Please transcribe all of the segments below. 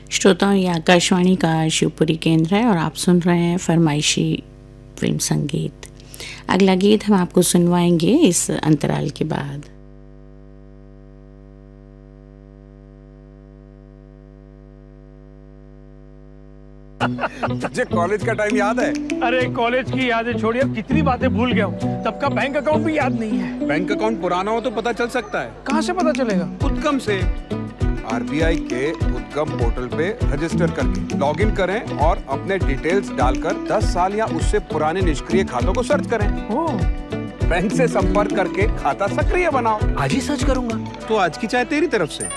श्रोताओं, ये आकाशवाणी का शिवपुरी केंद्र है और आप सुन रहे हैं फरमाइशी फिल्म संगीत। अगला गीत हम आपको सुनवाएंगे इस अंतराल के बाद। तुझे कॉलेज का टाइम याद है? अरे कॉलेज की यादें छोड़िए, कितनी बातें भूल गया हूँ। तब का बैंक अकाउंट भी याद नहीं है। बैंक अकाउंट पुराना हो तो पता चल सकता है। कहाँ से पता चलेगा? उद्गम से। आरबीआई के उद्गम पोर्टल पे रजिस्टर करके लॉगिन करें और अपने डिटेल्स डालकर 10 साल या उससे पुराने निष्क्रिय खातों को सर्च करें। बैंक से संपर्क करके खाता सक्रिय बनाओ। आज ही सर्च करूंगा। तो आज की चाय तेरी तरफ से।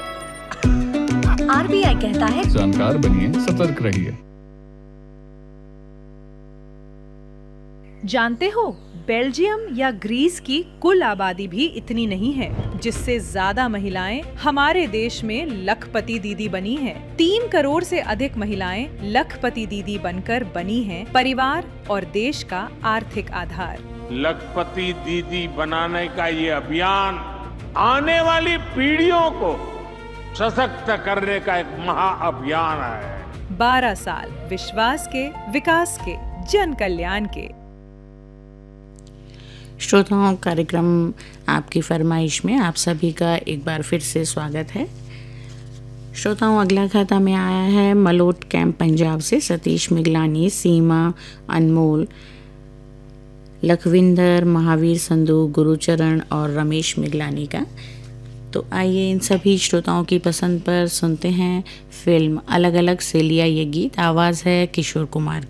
आरबीआई कहता है जानकार बनिए, सतर्क रहिए। जानते हो, बेल्जियम या ग्रीस की कुल आबादी भी इतनी नहीं है, जिससे ज्यादा महिलाएं हमारे देश में लखपति दीदी बनी हैं। 3 करोड़ से अधिक महिलाएं लखपति दीदी बनकर बनी हैं परिवार और देश का आर्थिक आधार। लखपति दीदी बनाने का ये अभियान आने वाली पीढ़ियों को सशक्त करने का एक महाअभियान है। 12 साल विश्वास के, विकास के, जन कल्याण के। श्रोताओं, कार्यक्रम आपकी फरमाइश में आप सभी का एक बार फिर से स्वागत है। श्रोताओं, अगला खाता में आया है मलोट कैंप पंजाब से सतीश मिगलानी, सीमा, अनमोल, लखविंदर, महावीर संधू, गुरुचरण और रमेश मिगलानी का। तो आइए इन सभी श्रोताओं की पसंद पर सुनते हैं फिल्म अलग अलग से लिया ये गीत। आवाज़ है किशोर कुमार